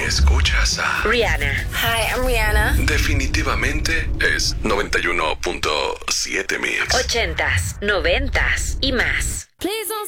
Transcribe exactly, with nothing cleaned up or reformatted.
Escuchas a Rihanna. Hi, I'm Rihanna. Definitivamente es noventa y uno punto siete Mix. Ochentas, noventas y más. Please don't